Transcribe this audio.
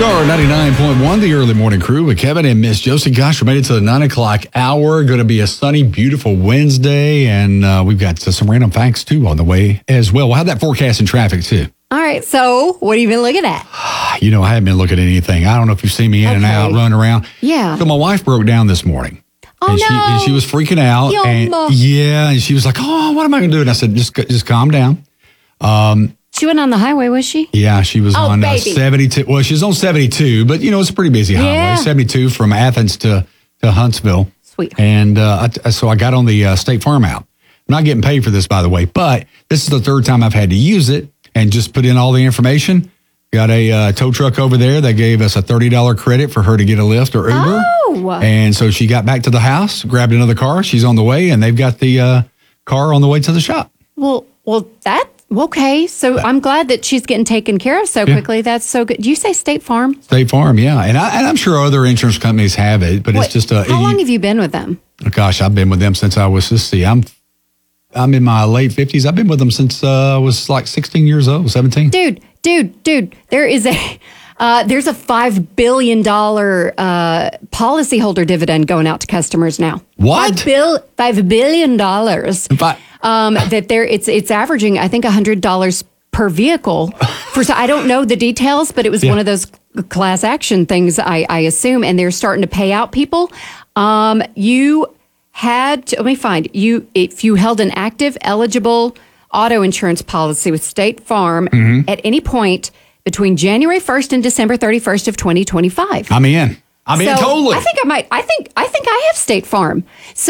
Star 99.1, the early morning crew with Kevin and Miss Josie. Gosh, we made it to the 9 o'clock hour. Going to be a sunny, beautiful Wednesday. And we've got some random facts, too, on the way as well. We'll have that forecast and traffic, too. All right. So what have you been looking at? You know, I haven't been looking at anything. I don't know if you've seen me in and out, running around. Yeah. So my wife broke down this morning. Oh, and she was freaking out. And she was like, oh, what am I going to do? And I said, just calm down. She went on the highway, was she? Yeah, she was on 72. Well, she's on 72, but, it's a pretty busy highway. 72 from Athens to Huntsville. Sweet. And so I got on the State Farm app. I'm not getting paid for this, by the way, but this is the third time I've had to use it and just put in all the information. Got a tow truck over there that gave us a $30 credit for her to get a Lyft or Uber. Oh. And so she got back to the house, grabbed another car. She's on the way, and they've got the car on the way to the shop. Well, that's okay. So I'm glad that she's getting taken care of so quickly. That's so good. Do you say State Farm? State Farm, yeah. And I'm sure other insurance companies have it, but it's just how long have you been with them? Gosh, I've been with them since I was, I'm in my late 50s. I've been with them since I was like 16 years old, 17. Dude, there is there's a $5 billion policyholder dividend going out to customers now. What? $5 billion. It's averaging, I think, $100 per vehicle. I don't know the details, but it was one of those class action things, I assume, and they're starting to pay out people. You had to, let me find you, if you held an active, eligible auto insurance policy with State Farm at any point between January 1st and December 31st of 2025. I'm in totally. I think I have State Farm. So